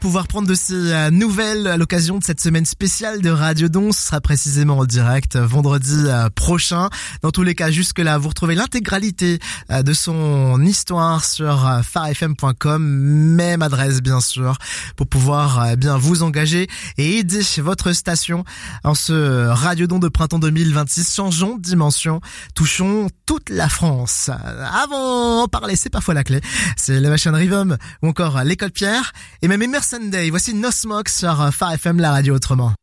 pouvoir prendre de ces nouvelles à l'occasion de cette semaine spéciale de Radio Don. Ce sera précisément en direct vendredi prochain. Dans tous les cas, jusque-là, vous retrouvez l'intégralité de son histoire sur farfm.com, même adresse bien sûr, pour pouvoir bien vous engager et aider votre station en ce Radio Don de printemps 2026. Changeons de dimension, touchons toute la France. Avant d'en parler, c'est parfois la clé. C'est la machine Rhythm ou encore l'école Pierre et même Emerson Day. Voici No Smoke sur Phare FM, la radio autrement.